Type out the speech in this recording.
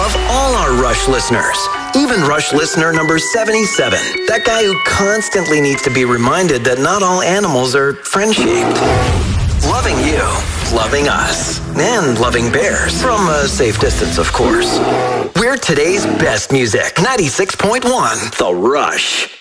love all our Rush listeners. Even Rush listener number 77, that guy who constantly needs to be reminded that not all animals are friend-shaped. Loving you, loving us, and loving bears. From a safe distance, of course. We're today's best music. 96.1 The Rush.